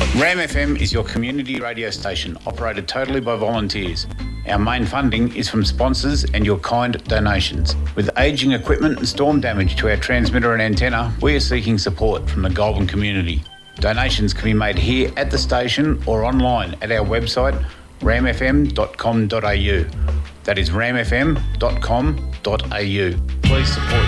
Ram FM is your community radio station operated totally by volunteers. Our main funding is from sponsors and your kind donations. With ageing equipment and storm damage to our transmitter and antenna, we are seeking support from the Goulburn community. Donations can be made here at the station or online at our website ramfm.com.au. That is ramfm.com.au. Please support